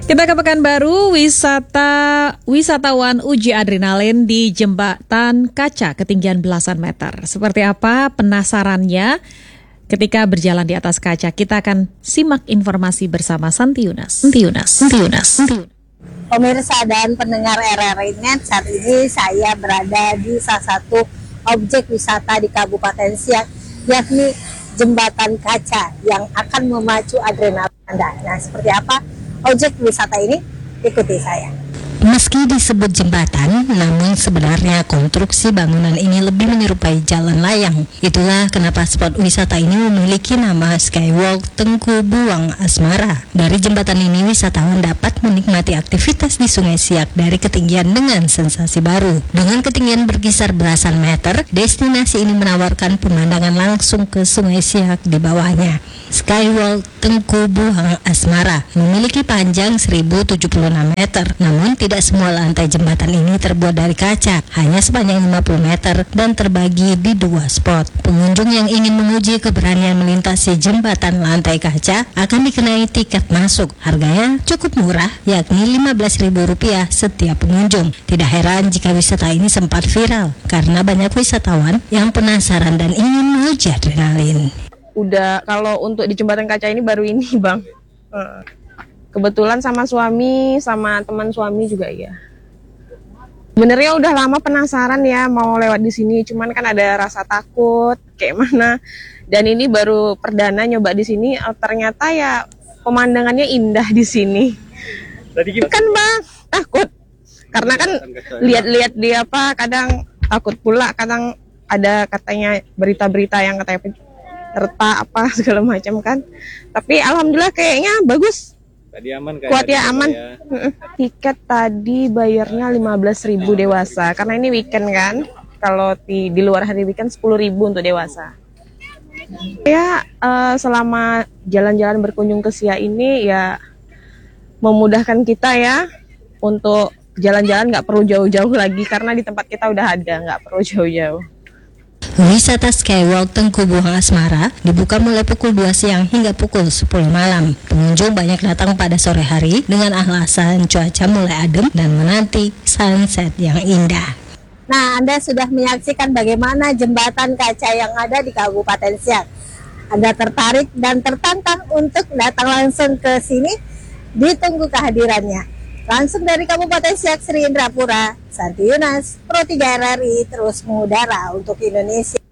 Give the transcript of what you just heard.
Kita ke Pekanbaru, wisatawan uji adrenalin di Jembatan Kaca ketinggian belasan meter. Seperti apa penasarannya ketika berjalan di atas kaca? Kita akan simak informasi bersama Santi Yunas. Pemirsa dan pendengar RRI Net, saat ini saya berada di salah satu objek wisata di Kabupaten Siak, yakni Jembatan Kaca yang akan memacu adrenalin Anda. Nah, seperti apa objek wisata ini? Ikuti saya. Meski disebut jembatan, namun sebenarnya konstruksi bangunan ini lebih menyerupai jalan layang. Itulah kenapa spot wisata ini memiliki nama Skywalk Tengku Buang Asmara. Dari jembatan ini, wisatawan dapat menikmati aktivitas di Sungai Siak dari ketinggian dengan sensasi baru. Dengan ketinggian berkisar belasan meter, destinasi ini menawarkan pemandangan langsung ke Sungai Siak di bawahnya. Skywalk Tengku Buang Asmara memiliki panjang 1076 meter, namun tidak semua lantai jembatan ini terbuat dari kaca, hanya sepanjang 50 meter dan terbagi di dua spot. Pengunjung yang ingin menguji keberanian melintasi jembatan lantai kaca akan dikenai tiket masuk. Harganya cukup murah, yakni Rp15.000 setiap pengunjung. Tidak heran jika wisata ini sempat viral, karena banyak wisatawan yang penasaran dan ingin menguji adrenalin. Udah, kalau untuk di Jembatan Kaca ini baru ini Bang, kebetulan sama suami, sama teman suami juga ya. Sebenarnya udah lama penasaran ya mau lewat di sini, cuman kan ada rasa takut kayak mana. Dan ini baru perdana nyoba di sini, ternyata ya pemandangannya indah di sini. Kan Bang, takut karena kan lihat-lihat dia apa, kadang takut pula, kadang ada katanya berita-berita yang katanya retak apa segala macam kan. Tapi alhamdulillah kayaknya bagus. Tadi aman kan? Kuat ya, aman. Ya. Tiket tadi bayarnya 15.000 dewasa karena ini weekend kan. Kalau di luar hari weekend 10.000 untuk dewasa. Ya, selama jalan-jalan berkunjung ke Siak ini ya memudahkan kita ya untuk jalan-jalan, nggak perlu jauh-jauh lagi karena di tempat kita udah ada, nggak perlu jauh-jauh. Wisata Skywalk Tengku Buang Asmara dibuka mulai pukul 2 siang hingga pukul 10 malam. Pengunjung banyak datang pada sore hari dengan alasan cuaca mulai adem dan menanti sunset yang indah. Nah, Anda sudah menyaksikan bagaimana jembatan kaca yang ada di Kabupaten Siak. Anda tertarik dan tertantang untuk datang langsung ke sini? Ditunggu kehadirannya. Langsung dari Kabupaten Siak Sri Indrapura, Santi Yunas, Pro 3 RRI terus mengudara untuk Indonesia.